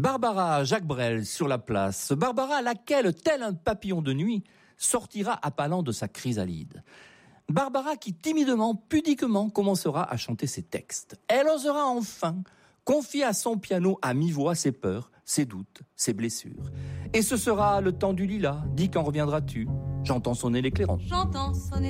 Barbara Jacques Brel sur la place. Barbara, laquelle, tel un papillon de nuit, sortira appalant de sa chrysalide. Barbara qui timidement, pudiquement commencera à chanter ses textes. Elle osera enfin confier à son piano à mi-voix ses peurs, ses doutes, ses blessures. Et ce sera le temps du lilas. Dis quand reviendras-tu ? J'entends sonner les clairons. J'entends sonner